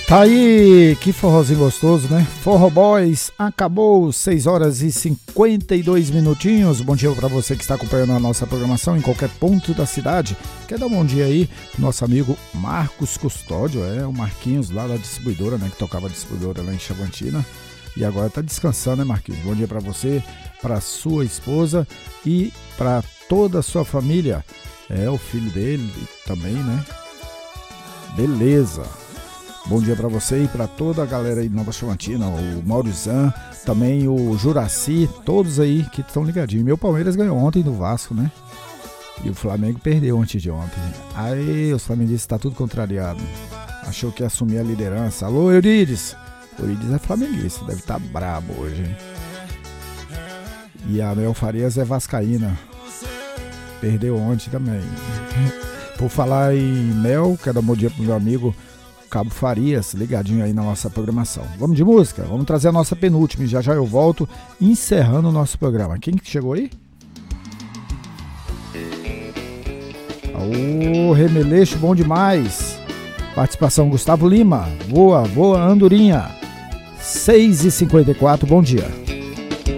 Tá aí, que forrozinho gostoso, né? Forró Boys, acabou, 6 horas e 52 minutinhos. Bom dia para você que está acompanhando a nossa programação em qualquer ponto da cidade. Quer dar um bom dia aí pro nosso amigo Marcos Custódio, o Marquinhos lá da distribuidora, né? Que tocava distribuidora lá em Chavantina. E agora tá descansando, né, Marquinhos? Bom dia para você, para sua esposa e para toda a sua família. O filho dele também, né? Beleza. Bom dia pra você e pra toda a galera aí de Nova Chavantina, o Maurizan, também o Juraci, todos aí que estão ligadinhos. Meu Palmeiras ganhou ontem do Vasco, né? E o Flamengo perdeu antes de ontem. Aí os flamenguistas estão tudo contrariado. Achou que ia assumir a liderança. Alô, Eurides! O Eurides é flamenguista, deve estar brabo hoje, hein? E a Mel Farias é vascaína. Perdeu ontem também. Por falar em Mel, quero dar um bom dia pro meu amigo Cabo Farias, ligadinho aí na nossa programação. Vamos de música? Vamos trazer a nossa penúltima e já eu volto encerrando o nosso programa. Quem que chegou aí? Ô, Remeleixo, bom demais. Participação Gustavo Lima. Voa, Andorinha. 6h54, bom dia.